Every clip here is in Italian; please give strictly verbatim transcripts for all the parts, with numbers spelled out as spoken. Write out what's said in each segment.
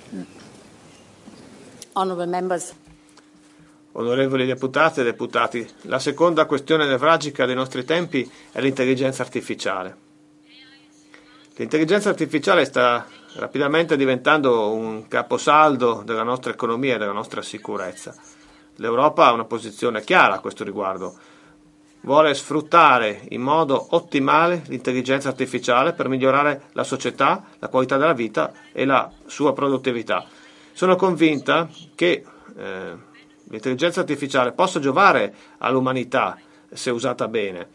Honourable members. Onorevoli deputate e deputati, la seconda questione nevralgica dei nostri tempi è l'intelligenza artificiale. L'intelligenza artificiale sta rapidamente diventando un caposaldo della nostra economia e della nostra sicurezza. L'Europa ha una posizione chiara a questo riguardo. Vuole sfruttare in modo ottimale l'intelligenza artificiale per migliorare la società, la qualità della vita e la sua produttività. Sono convinta che eh, l'intelligenza artificiale possa giovare all'umanità se usata bene,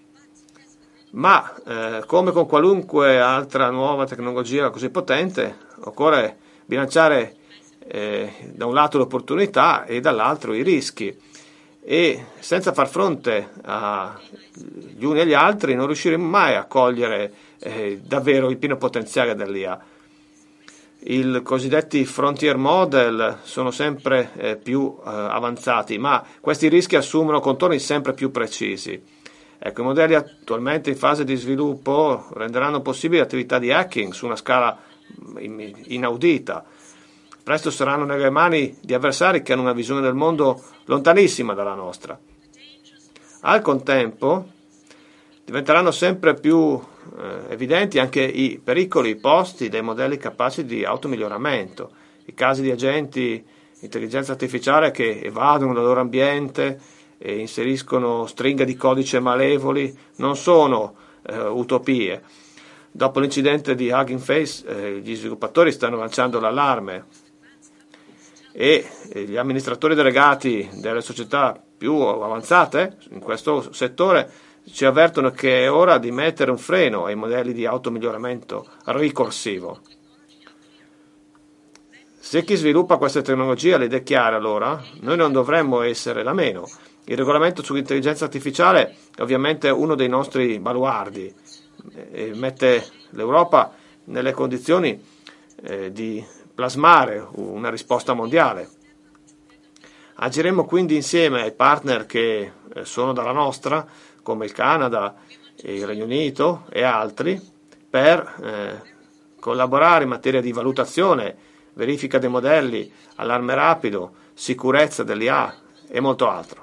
ma eh, come con qualunque altra nuova tecnologia così potente occorre bilanciare eh, da un lato le opportunità e dall'altro i rischi, e senza far fronte agli uni agli altri non riusciremo mai a cogliere eh, davvero il pieno potenziale dell'I A. I cosiddetti frontier model sono sempre eh, più eh, avanzati, ma questi rischi assumono contorni sempre più precisi. Ecco, i modelli attualmente in fase di sviluppo renderanno possibili attività di hacking su una scala inaudita. Presto saranno nelle mani di avversari che hanno una visione del mondo lontanissima dalla nostra. Al contempo diventeranno sempre più eh, evidenti anche i pericoli posti dai modelli capaci di automiglioramento, i casi di agenti intelligenza artificiale che evadono dal loro ambiente e inseriscono stringhe di codice malevoli non sono eh, utopie. Dopo l'incidente di Hugging Face eh, gli sviluppatori stanno lanciando l'allarme e eh, gli amministratori delegati delle società più avanzate in questo settore ci avvertono che è ora di mettere un freno ai modelli di automiglioramento ricorsivo. Se chi sviluppa queste tecnologie ha le idee chiare, allora noi non dovremmo essere la meno. Il regolamento sull'intelligenza artificiale è ovviamente uno dei nostri baluardi e mette l'Europa nelle condizioni eh, di plasmare una risposta mondiale. Agiremo quindi insieme ai partner che eh, sono dalla nostra, come il Canada, il Regno Unito e altri, per eh, collaborare in materia di valutazione, verifica dei modelli, allarme rapido, sicurezza dell'I A e molto altro.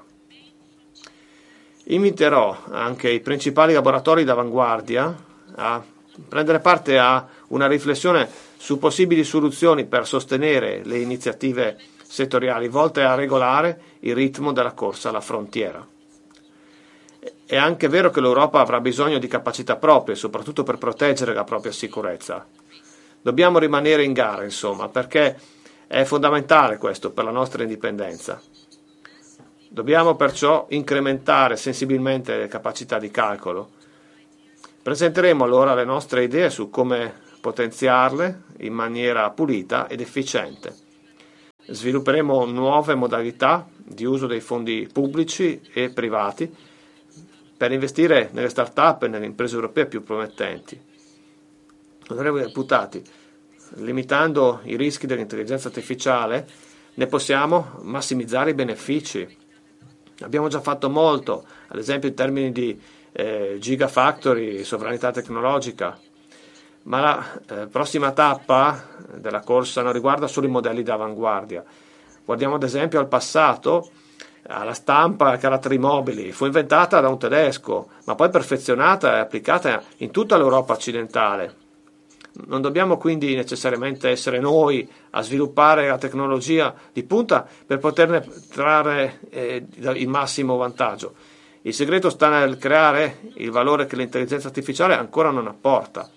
Inviterò anche i principali laboratori d'avanguardia a prendere parte a una riflessione su possibili soluzioni per sostenere le iniziative settoriali volte a regolare il ritmo della corsa alla frontiera. È anche vero che l'Europa avrà bisogno di capacità proprie, soprattutto per proteggere la propria sicurezza. Dobbiamo rimanere in gara, insomma, perché è fondamentale questo per la nostra indipendenza. Dobbiamo perciò incrementare sensibilmente le capacità di calcolo. Presenteremo allora le nostre idee su come potenziarle in maniera pulita ed efficiente. Svilupperemo nuove modalità di uso dei fondi pubblici e privati per investire nelle start-up e nelle imprese europee più promettenti. Onorevoli deputati, limitando i rischi dell'intelligenza artificiale, ne possiamo massimizzare i benefici. Abbiamo già fatto molto, ad esempio in termini di eh, gigafactory, sovranità tecnologica, ma la eh, prossima tappa della corsa non riguarda solo i modelli d'avanguardia. Guardiamo ad esempio al passato. La stampa a caratteri mobili fu inventata da un tedesco, ma poi perfezionata e applicata in tutta l'Europa occidentale. Non dobbiamo quindi necessariamente essere noi a sviluppare la tecnologia di punta per poterne trarre eh, il massimo vantaggio. Il segreto sta nel creare il valore che l'intelligenza artificiale ancora non apporta,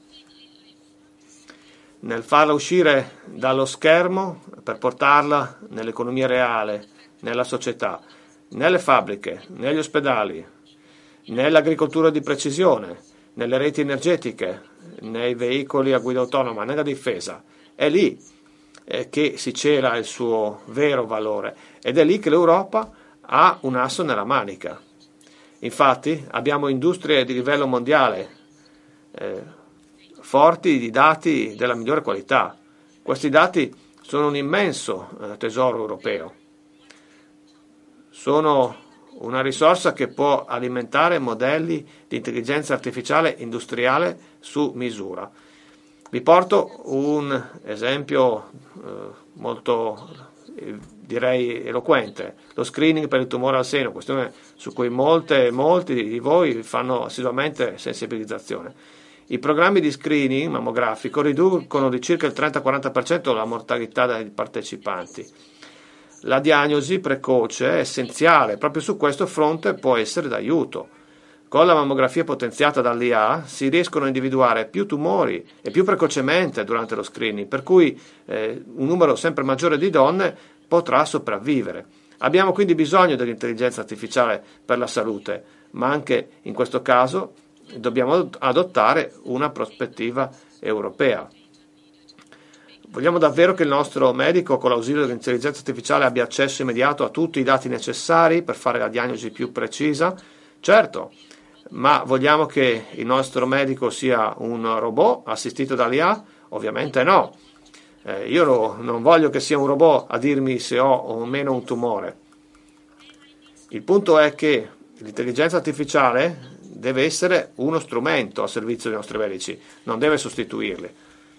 nel farla uscire dallo schermo per portarla nell'economia reale, nella società, nelle fabbriche, negli ospedali, nell'agricoltura di precisione, nelle reti energetiche, nei veicoli a guida autonoma, nella difesa. È lì eh, che si cela il suo vero valore ed è lì che l'Europa ha un asso nella manica. Infatti abbiamo industrie di livello mondiale eh, forti di dati della migliore qualità. Questi dati sono un immenso eh, tesoro europeo. Sono una risorsa che può alimentare modelli di intelligenza artificiale industriale su misura. Vi porto un esempio eh, molto, eh, direi, eloquente: lo screening per il tumore al seno, questione su cui molte, molti di voi fanno assiduamente sensibilizzazione. I programmi di screening mammografico riducono di circa il trenta-quaranta per cento la mortalità dei partecipanti. La diagnosi precoce è essenziale, proprio su questo fronte può essere d'aiuto. Con la mammografia potenziata dall'I A si riescono a individuare più tumori e più precocemente durante lo screening, per cui eh, un numero sempre maggiore di donne potrà sopravvivere. Abbiamo quindi bisogno dell'intelligenza artificiale per la salute, ma anche in questo caso dobbiamo adottare una prospettiva europea. Vogliamo davvero che il nostro medico, con l'ausilio dell'intelligenza artificiale, abbia accesso immediato a tutti i dati necessari per fare la diagnosi più precisa? Certo, ma vogliamo che il nostro medico sia un robot assistito dall'I A? Ovviamente no. Eh, io no, non voglio che sia un robot a dirmi se ho o meno un tumore. Il punto è che l'intelligenza artificiale deve essere uno strumento a servizio dei nostri medici, non deve sostituirli.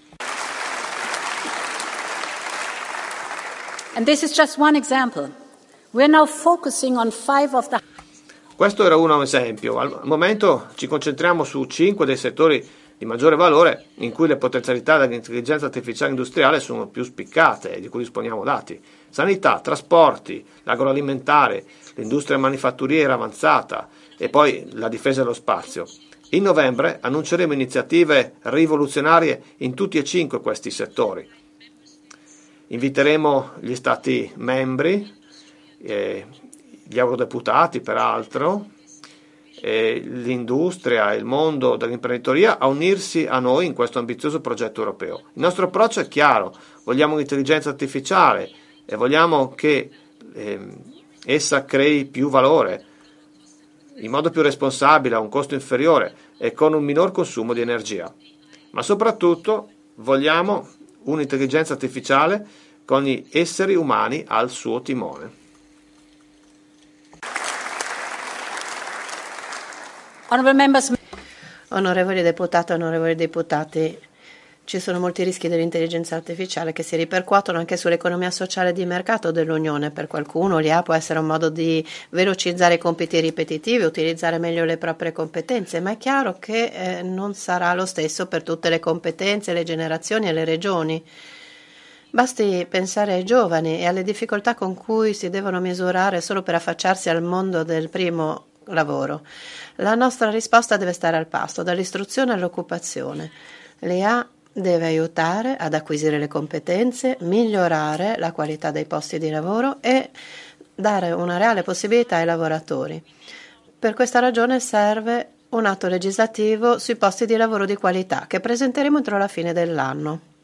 And this is just one example. We're now focusing on five of the Questo era un esempio. Al momento ci concentriamo su cinque dei settori di maggiore valore in cui le potenzialità dell'intelligenza artificiale industriale sono più spiccate e di cui disponiamo dati: sanità, trasporti, l'agroalimentare, l'industria manifatturiera avanzata e poi la difesa dello spazio. In novembre annunceremo iniziative rivoluzionarie in tutti e cinque questi settori. Inviteremo gli Stati membri, eh, gli eurodeputati peraltro, e l'industria e il mondo dell'imprenditoria a unirsi a noi in questo ambizioso progetto europeo. Il nostro approccio è chiaro: vogliamo un'intelligenza artificiale e vogliamo che eh, essa crei più valore in modo più responsabile, a un costo inferiore e con un minor consumo di energia. Ma soprattutto vogliamo un'intelligenza artificiale con gli esseri umani al suo timone. Onorevoli deputate, onorevoli deputati, ci sono molti rischi dell'intelligenza artificiale che si ripercuotono anche sull'economia sociale di mercato dell'Unione. Per qualcuno l'I A può essere un modo di velocizzare i compiti ripetitivi, utilizzare meglio le proprie competenze, ma è chiaro che eh, non sarà lo stesso per tutte le competenze, le generazioni e le regioni. Basti pensare ai giovani e alle difficoltà con cui si devono misurare solo per affacciarsi al mondo del primo lavoro. La nostra risposta deve stare al passo, dall'istruzione all'occupazione. L'I A deve aiutare ad acquisire le competenze, migliorare la qualità dei posti di lavoro e dare una reale possibilità ai lavoratori. Per questa ragione serve un atto legislativo sui posti di lavoro di qualità che presenteremo entro la fine dell'anno.